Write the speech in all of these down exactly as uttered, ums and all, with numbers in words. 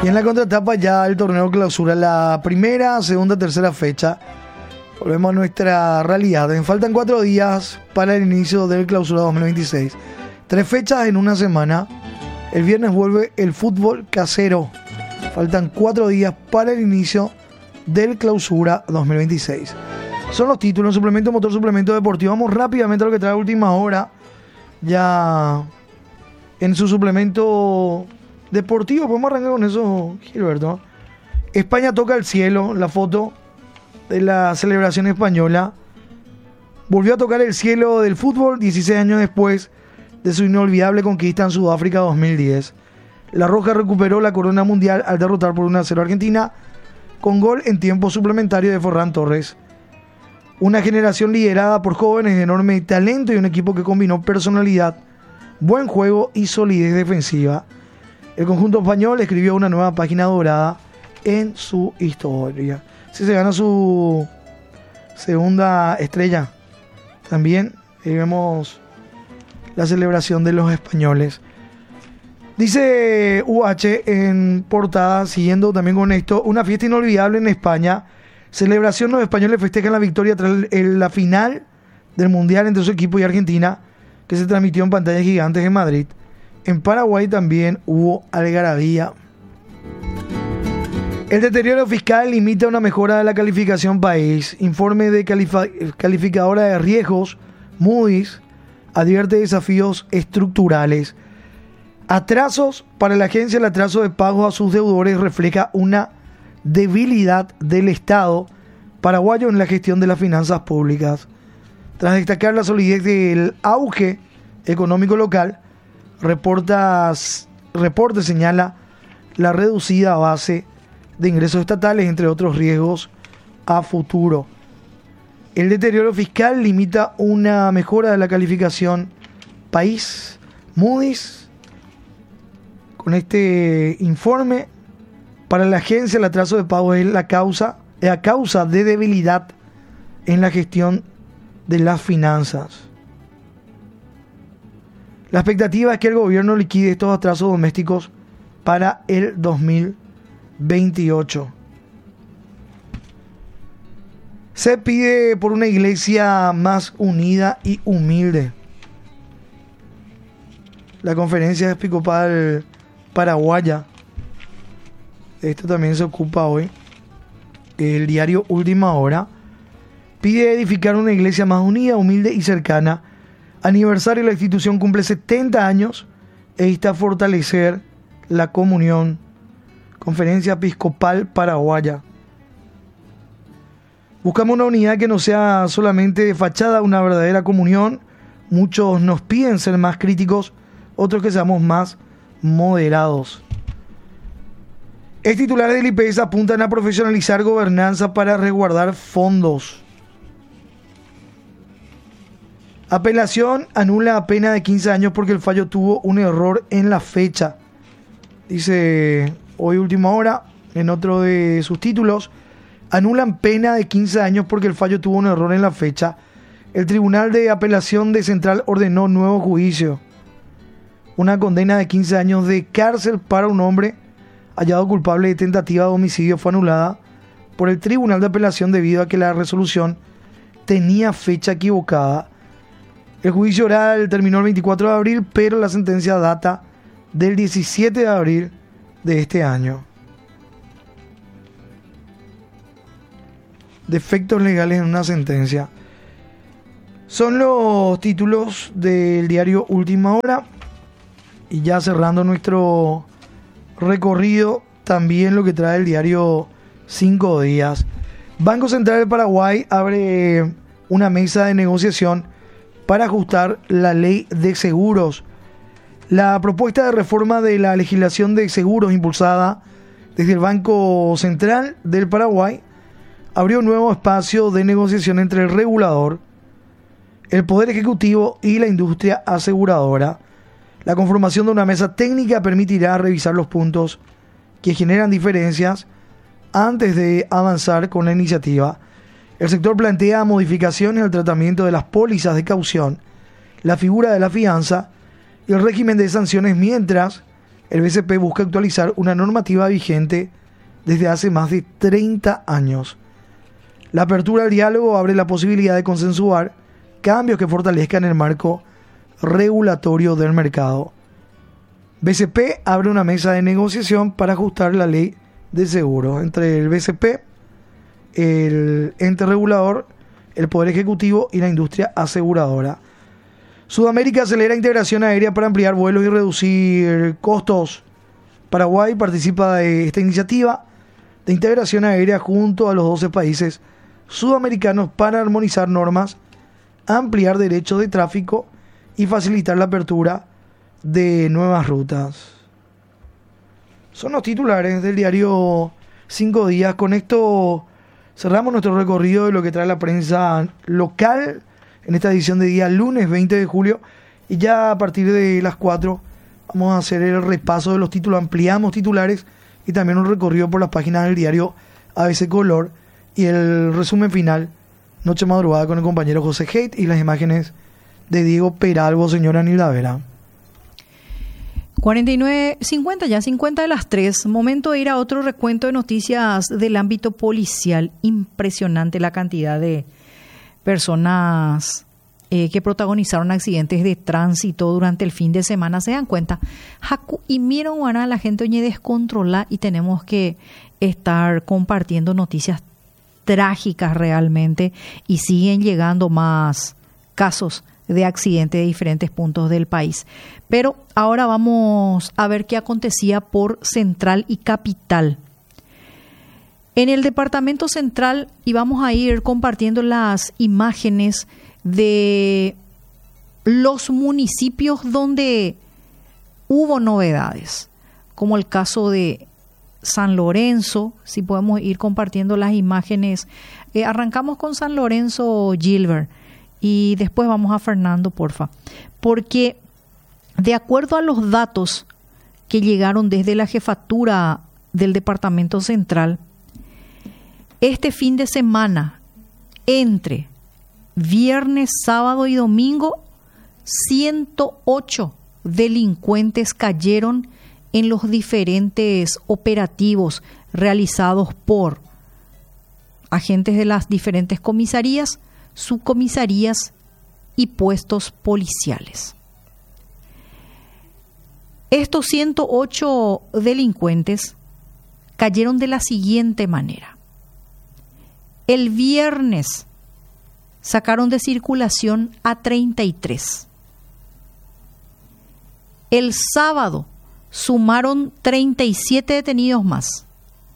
Y en la contratapa ya el torneo clausura la primera, segunda, tercera fecha. Volvemos a nuestra realidad. Faltan cuatro días para el inicio del clausura dos mil veintiséis. Tres fechas en una semana. El viernes vuelve el fútbol casero. Faltan cuatro días para el inicio del clausura dos mil veintiséis. Son los títulos, suplemento motor, suplemento deportivo. Vamos rápidamente a lo que trae última hora. Ya en su suplemento deportivo, podemos arrancar con eso, Gilberto. España toca el cielo, la foto de la celebración española. Volvió a tocar el cielo del fútbol dieciséis años después de su inolvidable conquista en Sudáfrica dos mil diez. La Roja recuperó la corona mundial al derrotar por uno a cero a Argentina con gol en tiempo suplementario de Ferran Torres. Una generación liderada por jóvenes de enorme talento y un equipo que combinó personalidad, buen juego y solidez defensiva. El conjunto español escribió una nueva página dorada en su historia. Si se gana su segunda estrella, también ahí vemos la celebración de los españoles. Dice U H en portada, siguiendo también con esto, una fiesta inolvidable en España. Celebración, los españoles festejan la victoria tras la final del Mundial entre su equipo y Argentina, que se transmitió en pantallas gigantes en Madrid. En Paraguay también hubo algarabía. El deterioro fiscal limita una mejora de la calificación país. Informe de califa- calificadora de riesgos, Moody's, advierte desafíos estructurales. Atrasos para la agencia, el atraso de pagos a sus deudores refleja una debilidad del Estado paraguayo en la gestión de las finanzas públicas. Tras destacar la solidez del auge económico local, reportas, reporte señala la reducida base de ingresos estatales, entre otros riesgos a futuro. El deterioro fiscal limita una mejora de la calificación país. Moody's, con este informe, para la agencia el atraso de pago es la causa, es a causa de debilidad en la gestión de las finanzas. La expectativa es que el gobierno liquide estos atrasos domésticos para el dos mil veintiocho. Se pide por una iglesia más unida y humilde. La conferencia episcopal paraguaya, esto también se ocupa hoy, el diario Última Hora, pide edificar una iglesia más unida, humilde y cercana. Aniversario, la institución cumple setenta años e insta a fortalecer la comunión. Conferencia Episcopal Paraguaya. Buscamos una unidad que no sea solamente de fachada, una verdadera comunión. Muchos nos piden ser más críticos, otros que seamos más moderados. Ex titulares del I P E S apuntan a profesionalizar gobernanza para resguardar fondos. Apelación anula pena de quince años porque el fallo tuvo un error en la fecha. Dice hoy Última Hora, en otro de sus títulos, anulan pena de quince años porque el fallo tuvo un error en la fecha. El Tribunal de Apelación de Central ordenó nuevo juicio. Una condena de quince años de cárcel para un hombre hallado culpable de tentativa de homicidio fue anulada por el Tribunal de Apelación debido a que la resolución tenía fecha equivocada. El juicio oral terminó el veinticuatro de abril, pero la sentencia data del diecisiete de abril de este año. Defectos legales en una sentencia. Son los títulos del diario Última Hora. Y ya cerrando nuestro recorrido, también lo que trae el diario Cinco Días. Banco Central del Paraguay abre una mesa de negociación para ajustar la ley de seguros. La propuesta de reforma de la legislación de seguros impulsada desde el Banco Central del Paraguay abrió un nuevo espacio de negociación entre el regulador, el Poder Ejecutivo y la industria aseguradora. La conformación de una mesa técnica permitirá revisar los puntos que generan diferencias antes de avanzar con la iniciativa. El sector plantea modificaciones al tratamiento de las pólizas de caución, la figura de la fianza y el régimen de sanciones, mientras el B C P busca actualizar una normativa vigente desde hace más de treinta años. La apertura al diálogo abre la posibilidad de consensuar cambios que fortalezcan el marco regulatorio del mercado. B C P abre una mesa de negociación para ajustar la ley de seguros entre el B C P, el ente regulador, el Poder Ejecutivo y la industria aseguradora. Sudamérica acelera integración aérea para ampliar vuelos y reducir costos. Paraguay participa de esta iniciativa de integración aérea junto a los doce países sudamericanos para armonizar normas, ampliar derechos de tráfico y facilitar la apertura de nuevas rutas. Son los titulares del diario Cinco Días. Con esto cerramos nuestro recorrido de lo que trae la prensa local en esta edición de día lunes veinte de julio. Y ya a partir de las cuatro vamos a hacer el repaso de los títulos, ampliamos titulares y también un recorrido por las páginas del diario A B C Color y el resumen final, noche madrugada con el compañero José Haidt y las imágenes de Diego Peralvo, señora Nilda Vera. cuarenta y nueve cincuenta, ya cincuenta de las tres. Momento de ir a otro recuento de noticias del ámbito policial. Impresionante la cantidad de personas eh, que protagonizaron accidentes de tránsito durante el fin de semana. Se dan cuenta, Jacu y miren, guaná, la gente oye descontrola y tenemos que estar compartiendo noticias trágicas realmente, y siguen llegando más casos de accidentes de diferentes puntos del país. Pero ahora vamos a ver qué acontecía por Central y Capital. En el departamento central, y vamos a ir compartiendo las imágenes de los municipios donde hubo novedades, como el caso de San Lorenzo. Si podemos ir compartiendo las imágenes. Eh, arrancamos con San Lorenzo, Gilbert, y después vamos a Fernando, porfa. Porque de acuerdo a los datos que llegaron desde la jefatura del departamento central, este fin de semana, entre viernes, sábado y domingo, ciento ocho delincuentes cayeron en los diferentes operativos realizados por agentes de las diferentes comisarías, subcomisarías y puestos policiales. Estos ciento ocho delincuentes cayeron de la siguiente manera. El viernes sacaron de circulación a treinta y tres. El sábado sumaron treinta y siete detenidos más.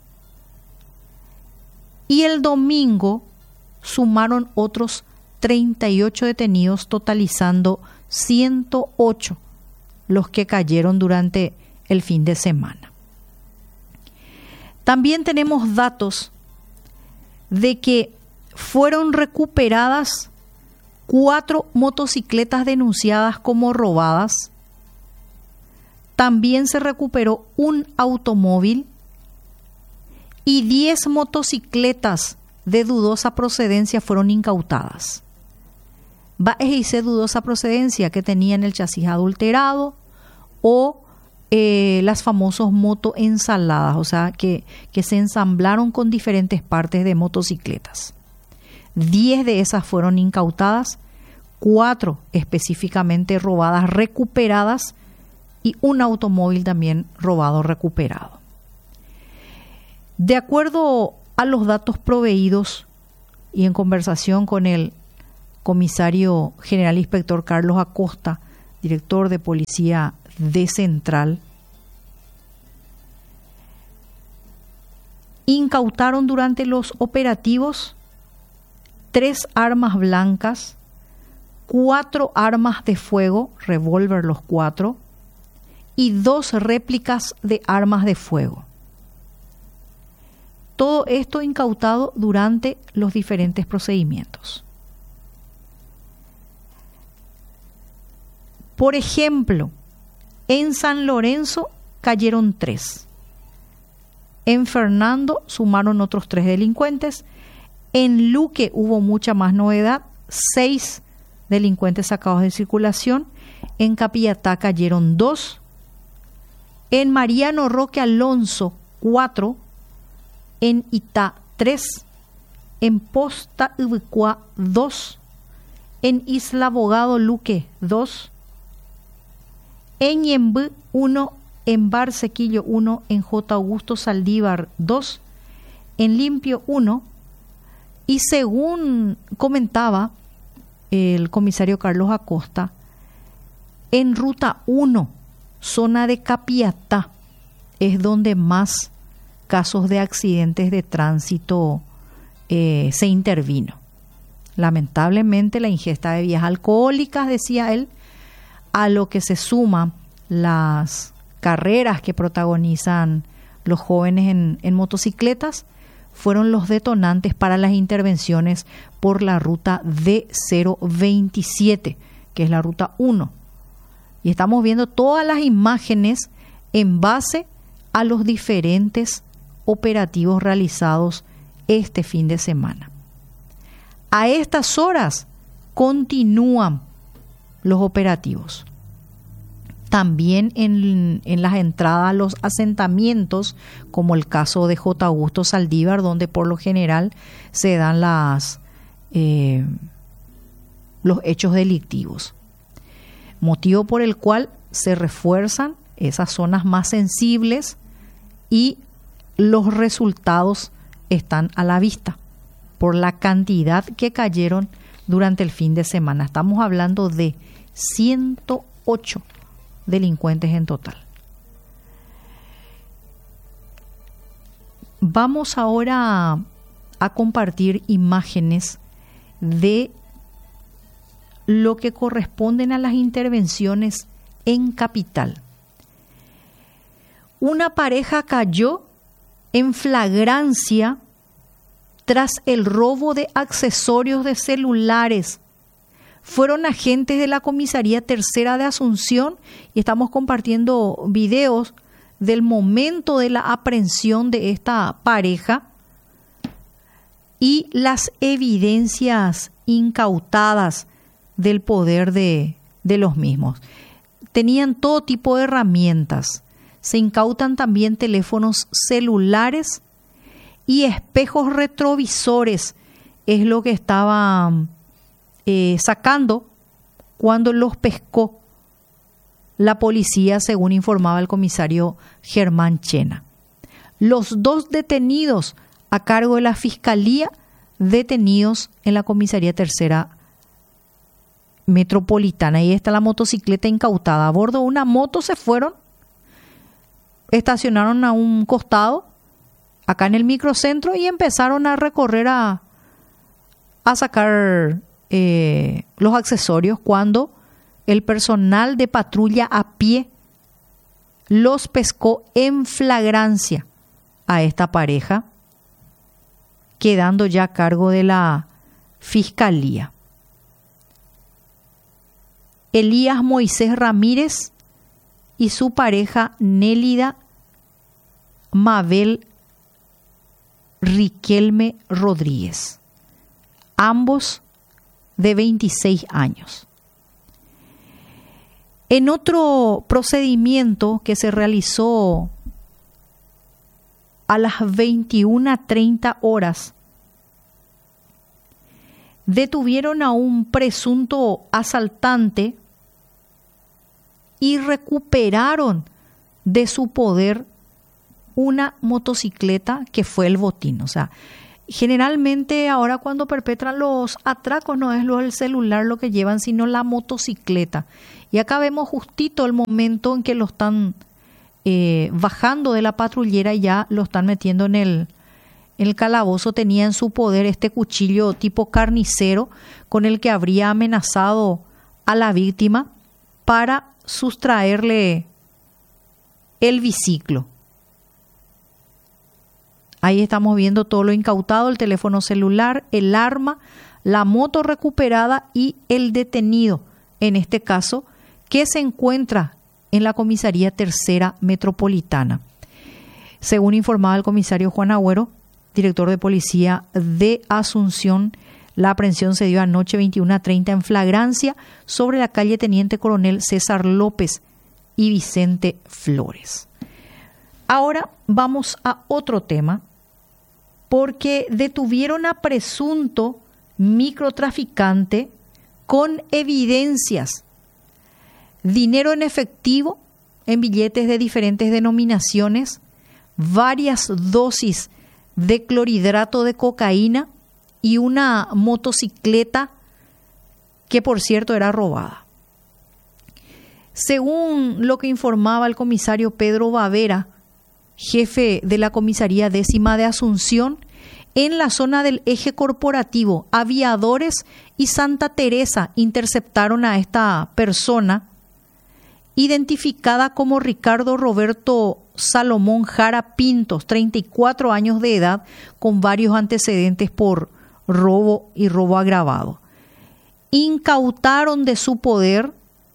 Y el domingo sumaron otros treinta y ocho detenidos, totalizando ciento ocho los que cayeron durante el fin de semana. También tenemos datos de que fueron recuperadas cuatro motocicletas denunciadas como robadas. También se recuperó un automóvil y diez motocicletas de dudosa procedencia fueron incautadas. Va a decir dudosa procedencia, que tenían el chasis adulterado o eh, las famosas motoensaladas, o sea, que, que se ensamblaron con diferentes partes de motocicletas. Diez de esas fueron incautadas, cuatro específicamente robadas, recuperadas, y un automóvil también robado, recuperado. De acuerdo a los datos proveídos y en conversación con el comisario general inspector Carlos Acosta, director de Policía de Central, incautaron durante los operativos tres armas blancas, cuatro armas de fuego, revólver los cuatro, y dos réplicas de armas de fuego. Todo esto incautado durante los diferentes procedimientos. Por ejemplo, en San Lorenzo cayeron tres. En Fernando sumaron otros tres delincuentes. En Luque hubo mucha más novedad, seis delincuentes sacados de circulación. En Capillatá cayeron dos. En Mariano Roque Alonso, cuatro. En Itá, tres. En Posta Ubicua, dos. En Isla Abogado Luque, dos. En Ñembú, uno. En Barsequillo, uno. En J. Augusto Saldívar, dos. En Limpio, uno. Y según comentaba el comisario Carlos Acosta, en Ruta uno, zona de Capiatá, es donde más casos de accidentes de tránsito eh, se intervino. Lamentablemente la ingesta de bebidas alcohólicas, decía él, a lo que se suman las carreras que protagonizan los jóvenes en, en motocicletas, fueron los detonantes para las intervenciones por la ruta D cero veintisiete, que es la ruta uno. Y estamos viendo todas las imágenes en base a los diferentes operativos realizados este fin de semana. A estas horas continúan los operativos. También en, en las entradas a los asentamientos, como el caso de J. Augusto Saldívar, donde por lo general se dan las, eh, los hechos delictivos. Motivo por el cual se refuerzan esas zonas más sensibles y los resultados están a la vista por la cantidad que cayeron durante el fin de semana. Estamos hablando de ciento ocho delincuentes en total. Vamos ahora a, a compartir imágenes de lo que corresponden a las intervenciones en Capital. Una pareja cayó en flagrancia tras el robo de accesorios de celulares. Fueron agentes de la Comisaría Tercera de Asunción y estamos compartiendo videos del momento de la aprehensión de esta pareja y las evidencias incautadas del poder de, de los mismos. Tenían todo tipo de herramientas. Se incautan también teléfonos celulares y espejos retrovisores. Es lo que estaba eh, sacando cuando los pescó la policía, según informaba el comisario Germán Chena. Los dos detenidos a cargo de la Fiscalía, detenidos en la Comisaría Tercera Metropolitana. Ahí está la motocicleta incautada. A bordo de una moto se fueron, estacionaron a un costado, acá en el microcentro, y empezaron a recorrer a, a sacar eh, los accesorios cuando el personal de patrulla a pie los pescó en flagrancia a esta pareja, quedando ya a cargo de la Fiscalía. Elías Moisés Ramírez y su pareja Nélida Mabel Riquelme Rodríguez, ambos de veintiséis años. En otro procedimiento que se realizó a las veintiuna treinta horas, detuvieron a un presunto asaltante y recuperaron de su poder una motocicleta que fue el botín. O sea, generalmente ahora cuando perpetran los atracos no es lo del celular lo que llevan, sino la motocicleta. Y acá vemos justito el momento en que lo están eh, bajando de la patrullera y ya lo están metiendo en el, en el calabozo. Tenía en su poder este cuchillo tipo carnicero con el que habría amenazado a la víctima para sustraerle el biciclo. Ahí estamos viendo todo lo incautado: el teléfono celular, el arma, la moto recuperada y el detenido, en este caso, que se encuentra en la Comisaría Tercera Metropolitana. Según informaba el comisario Juan Agüero, director de Policía de Asunción, la aprehensión se dio anoche veintiuna treinta en flagrancia sobre la calle Teniente Coronel César López y Vicente Flores. Ahora vamos a otro tema, porque detuvieron a presunto microtraficante con evidencias, dinero en efectivo, en billetes de diferentes denominaciones, varias dosis de clorhidrato de cocaína y una motocicleta que, por cierto, era robada. Según lo que informaba el comisario Pedro Bavera, jefe de la comisaría décima de Asunción, en la zona del eje corporativo, Aviadores y Santa Teresa interceptaron a esta persona, identificada como Ricardo Roberto Salomón Jara Pintos, treinta y cuatro años de edad, con varios antecedentes por robo y robo agravado. Incautaron de su poder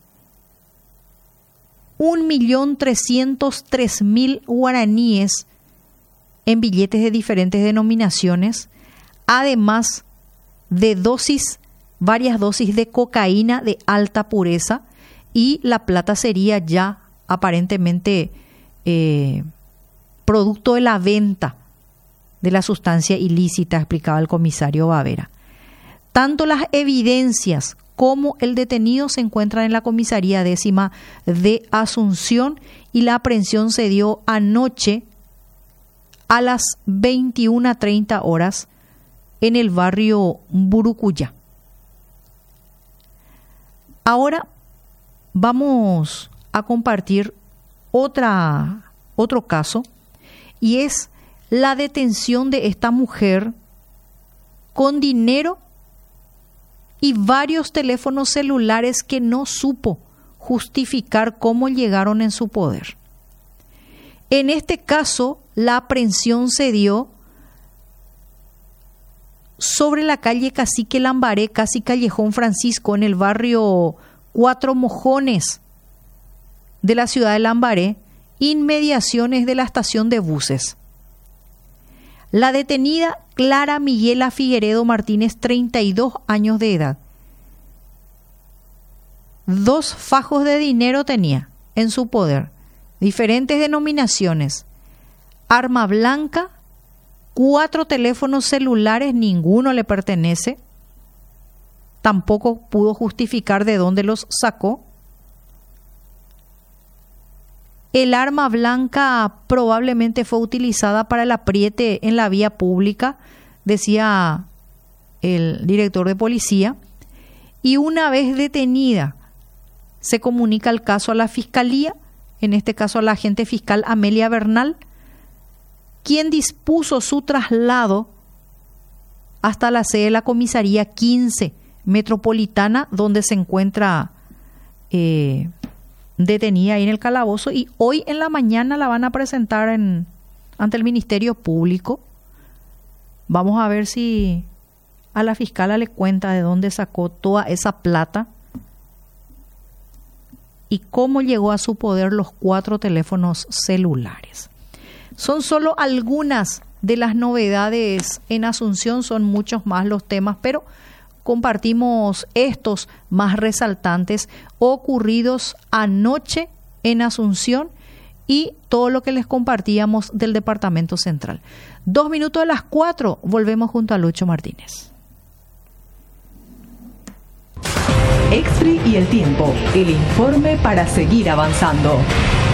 un millón trescientos tres mil guaraníes en billetes de diferentes denominaciones, además de dosis, varias dosis de cocaína de alta pureza, y la plata sería ya aparentemente eh, producto de la venta de la sustancia ilícita, explicaba el comisario Bavera. Tanto las evidencias como el detenido se encuentran en la comisaría décima de Asunción, y la aprehensión se dio anoche a las veintiuna treinta horas en el barrio Burucuyá. Ahora vamos a compartir otra, otro caso, y es la detención de esta mujer con dinero y varios teléfonos celulares que no supo justificar cómo llegaron en su poder. En este caso, la aprehensión se dio sobre la calle Cacique Lambaré, casi Callejón Francisco, en el barrio Cuatro Mojones de la ciudad de Lambaré, inmediaciones de la estación de buses. La detenida Clara Miguela Figueredo Martínez, treinta y dos años de edad. Dos fajos de dinero tenía en su poder, diferentes denominaciones, arma blanca, cuatro teléfonos celulares, ninguno le pertenece, tampoco pudo justificar de dónde los sacó. El arma blanca probablemente fue utilizada para el apriete en la vía pública, decía el director de policía. Y una vez detenida, se comunica el caso a la fiscalía, en este caso a la agente fiscal Amelia Bernal, quien dispuso su traslado hasta la sede de la comisaría quince metropolitana, donde se encuentra eh, detenida ahí en el calabozo, y hoy en la mañana la van a presentar en, ante el Ministerio Público. Vamos a ver si a la fiscala le cuenta de dónde sacó toda esa plata y cómo llegó a su poder los cuatro teléfonos celulares. Son solo algunas de las novedades en Asunción, son muchos más los temas, pero compartimos estos más resaltantes ocurridos anoche en Asunción y todo lo que les compartíamos del Departamento Central. Dos minutos de las cuatro, volvemos junto a Lucho Martínez. Extra y el tiempo, el informe para seguir avanzando.